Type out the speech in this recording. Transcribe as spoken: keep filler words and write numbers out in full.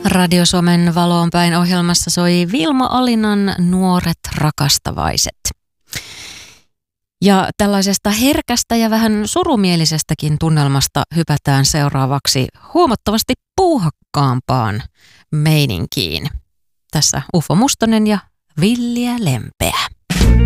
Radio Suomen Valoon päin -ohjelmassa soi Vilma Alinan Nuoret rakastavaiset. Ja tällaisesta herkästä ja vähän surumielisestäkin tunnelmasta hypätään seuraavaksi huomattavasti puuhakkaampaan meininkiin. Tässä Ufo Mustonen ja Villiä Lempeä.